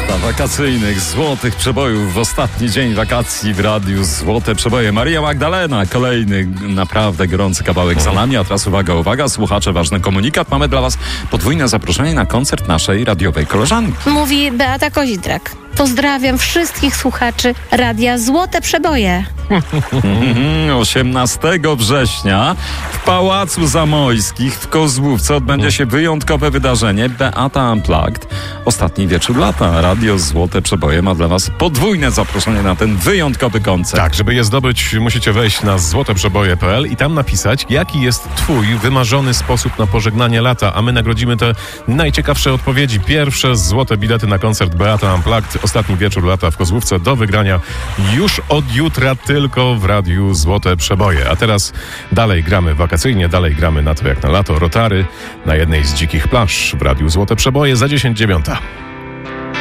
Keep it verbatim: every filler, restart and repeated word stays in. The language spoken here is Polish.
Lata wakacyjnych, złotych przebojów w ostatni dzień wakacji w radiu Złote Przeboje. Maria Magdalena, kolejny naprawdę gorący kawałek za nami, a teraz uwaga, uwaga, słuchacze, ważny komunikat. Mamy dla was podwójne zaproszenie na koncert naszej radiowej koleżanki. Mówi Beata Kozidrak. Pozdrawiam wszystkich słuchaczy Radia Złote Przeboje. osiemnastego września w Pałacu Zamojskich w Kozłówce odbędzie się wyjątkowe wydarzenie Beata Unplugged. Ostatni wieczór lata. Radio Złote Przeboje ma dla was podwójne zaproszenie na ten wyjątkowy koncert. Tak, żeby je zdobyć, musicie wejść na złoteprzeboje kropka p l i tam napisać, jaki jest twój wymarzony sposób na pożegnanie lata, a my nagrodzimy te najciekawsze odpowiedzi. Pierwsze złote bilety na koncert Beata Unplugged. Ostatni wieczór lata w Kozłówce do wygrania już od jutra tylko w Radiu Złote Przeboje. A teraz dalej gramy wakacyjnie, dalej gramy na to jak na lato. Rotary na jednej z dzikich plaż w Radiu Złote Przeboje za dziesięć dziewiąta.